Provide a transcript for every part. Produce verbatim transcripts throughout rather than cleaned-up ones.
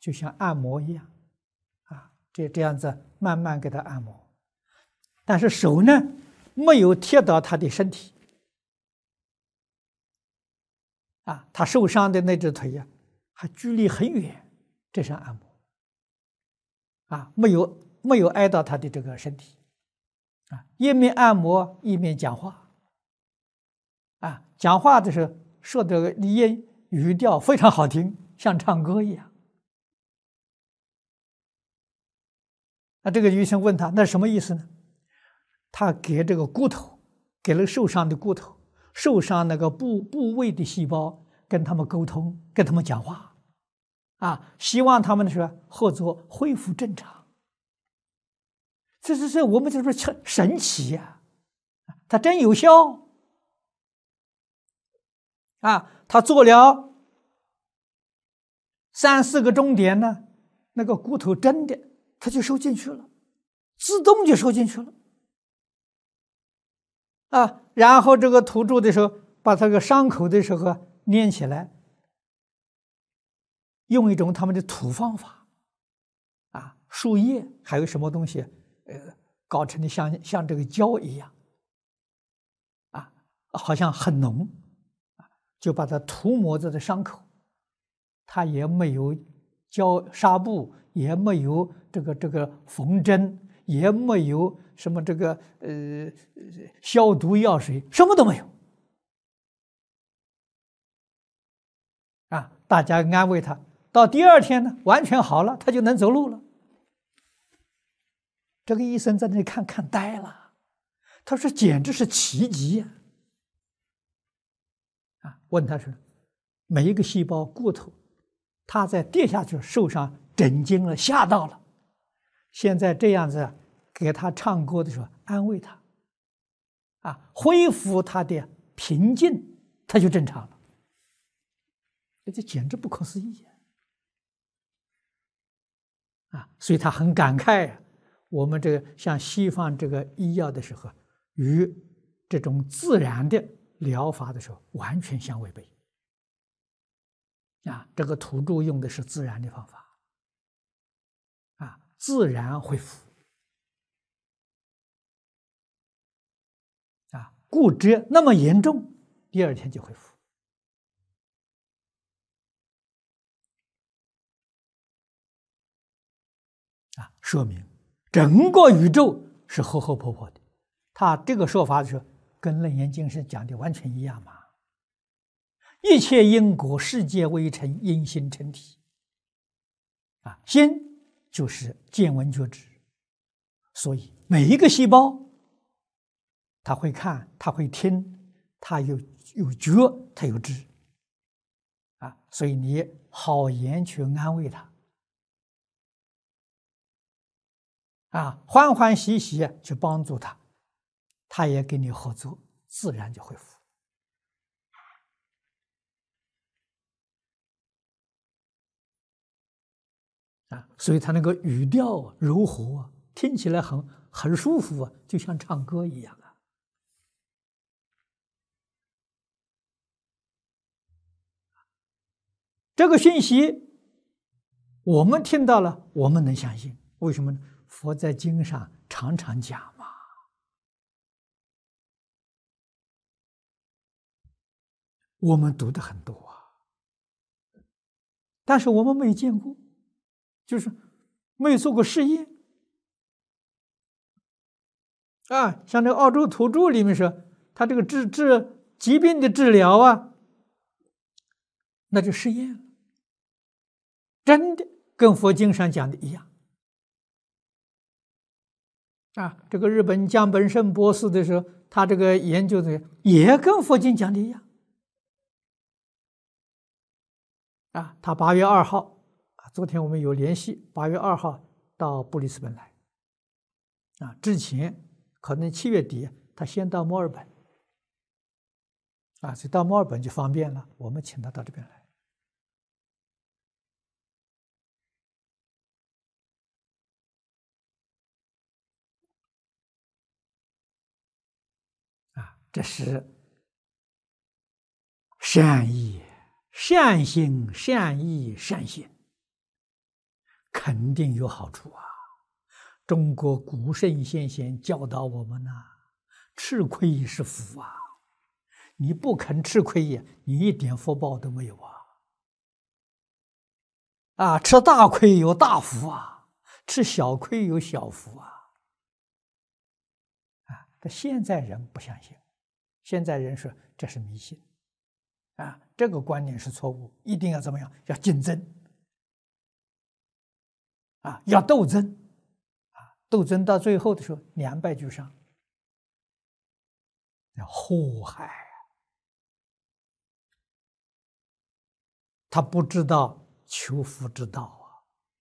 就像按摩一样，啊，这这样子慢慢给他按摩。但是手呢，没有贴到他的身体，啊，他受伤的那只腿呀、啊，还距离很远，这是按摩，啊，没有没有挨到他的这个身体，啊，一面按摩一面讲话，啊，讲话的时候说的音语调非常好听，像唱歌一样。那这个医生问他，那什么意思呢？他给这个骨头，给了受伤的骨头、受伤那个部部位的细胞，跟他们沟通，跟他们讲话，啊，希望他们是合作恢复正常。这这这，我们这不是神奇呀、啊？它真有效啊！他做了三四个钟点呢，那个骨头真的，它就收进去了，自动就收进去了。啊，然后这个土著的时候，把这个伤口的时候粘起来，用一种他们的土方法，啊，树叶还有什么东西，呃，搞成的像像这个胶一样，啊，好像很浓，啊，就把它涂抹在这伤口，它也没有胶纱布，也没有这个这个缝针，也没有什么这个呃消毒药水，什么都没有。啊，大家安慰他，到第二天呢，完全好了，他就能走路了。这个医生在那里看看呆了，他说：“简直是奇迹呀！”啊，问他说：“每一个细胞、骨头，他在跌下去受伤，震惊了，吓到了。现在这样子给他唱歌的时候，安慰他，啊，恢复他的平静，他就正常了。这简直不可思议啊！所以他很感慨啊，我们这个像西方这个医药的时候，与这种自然的疗法的时候完全相违背啊！这个土著用的是自然的方法啊，自然恢复啊，骨折那么严重，第二天就恢复。啊，说明整个宇宙是活活泼泼的。他这个说法的时候，跟《楞严经》是讲的完全一样嘛。一切因果，世界为成，因心成体。啊，心就是见闻觉知，所以每一个细胞，他会看，他会听，他有有觉，他有知。啊，所以你好言去安慰他。啊，欢欢喜喜去帮助他，他也跟你合作，自然就恢复。啊，所以他那个语调柔和啊，听起来很很舒服啊，就像唱歌一样啊。这个讯息我们听到了，我们能相信，为什么呢？佛在经上常常讲嘛。我们读的很多啊，但是我们没见过，就是没有做过实验啊。像这个澳洲土著里面说，他这个治治疾病的治疗啊，那就实验了，真的跟佛经上讲的一样啊。这个日本江本胜博士的时候，他这个研究的也跟佛经讲的一样。啊，他八月二号啊，昨天我们有联系，八月二号到布里斯本来，啊，之前可能七月底他先到墨尔本，啊，所以到墨尔本就方便了，我们请他到这边来。啊，这是善意、善心、善意、善行。 肯定有好处啊！中国古圣先贤教导我们呐、啊，吃亏是福啊！你不肯吃亏呀，你一点福报都没有啊！啊，吃大亏有大福啊，吃小亏有小福啊！啊，但现在人不相信，现在人说这是迷信，啊，这个观念是错误，一定要怎么样？要竞争，啊，要斗争，啊，斗争到最后的时候，两败俱伤，要祸害。他不知道求福之道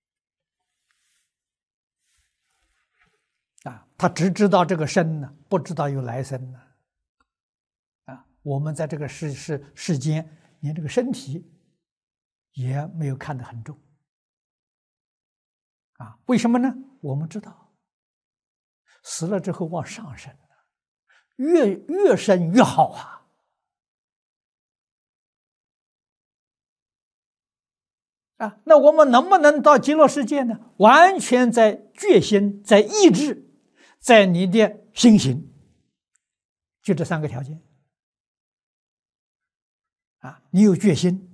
啊，啊，他只知道这个生呢，不知道有来生呢，啊，我们在这个世世世间，连这个身体也没有看得很重，啊，为什么呢？我们知道，死了之后往上升，越越升越好啊。啊，那我们能不能到极乐世界呢？完全在决心，在意志，在你的心行，就这三个条件。啊，你有决心，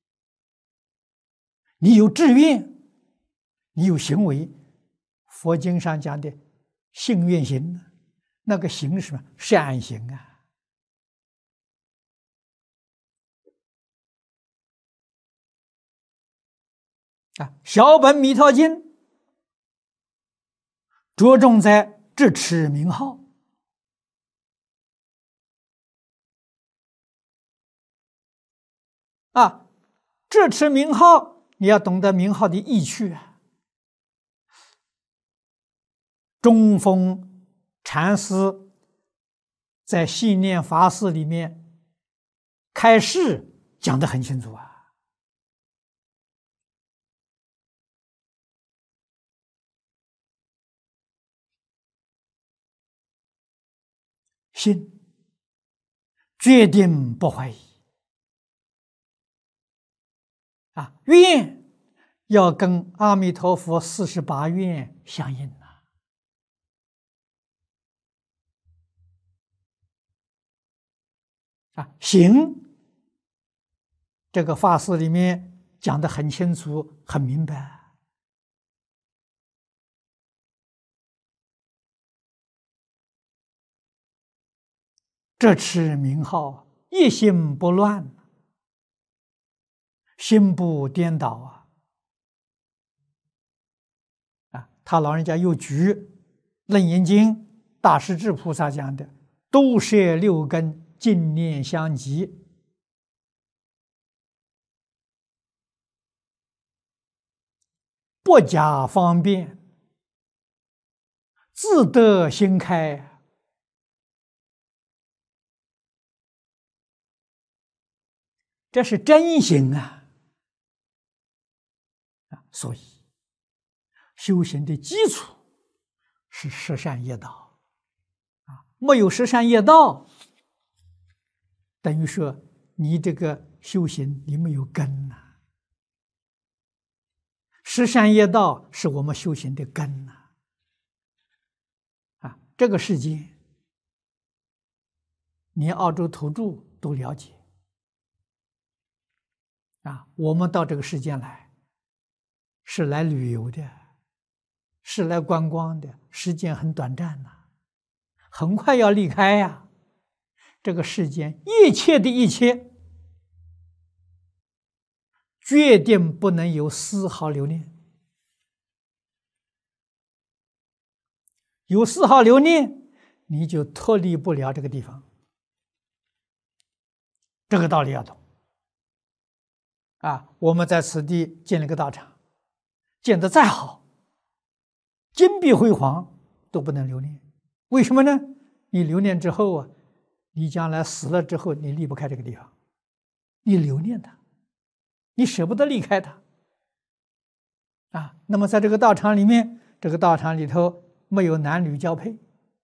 你有志愿，你有行为。佛经上讲的信愿行，那个行是什么？善行啊。啊，小本弥陀经着重在智持名号。啊，智持名号，你要懂得名号的意趣啊。中峰禅师在信念法事里面开示讲得很清楚啊。信，决定不怀疑啊！愿要跟阿弥陀佛四十八愿相应啊！啊，行，这个法事里面讲得很清楚、很明白。这持名号，一心不乱，心不颠倒啊！啊，他老人家又举《楞严经》大势至菩萨讲的“都摄六根，净念相继”，不假方便，自得心开。这是真行啊！啊，所以修行的基础是十善业道啊，没有十善业道，等于说你这个修行你没有根呐、啊。十善业道是我们修行的根呐、啊。啊，这个世界连澳洲土著都了解。啊，我们到这个世间来，是来旅游的，是来观光的，时间很短暂呐、啊，很快要离开呀、啊。这个世间一切的一切，决定不能有丝毫留念，有丝毫留念，你就脱离不了这个地方。这个道理要懂。啊，我们在此地建了个道场，建得再好，金碧辉煌都不能留念。为什么呢？你留念之后啊，你将来死了之后，你离不开这个地方，你留念它，你舍不得离开它。啊，那么在这个道场里面，这个道场里头没有男女交配，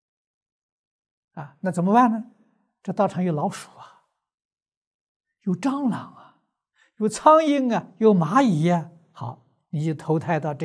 啊，那怎么办呢？这道场有老鼠啊，有蟑螂啊。有苍蝇啊，有蚂蚁呀、啊，好，你就投胎到这